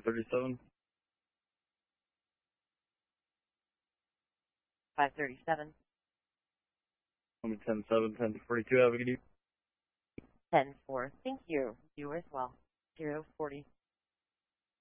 37. 537. 10-7, 10-42, have a good evening. 10-4. Thank you. You as well. 040.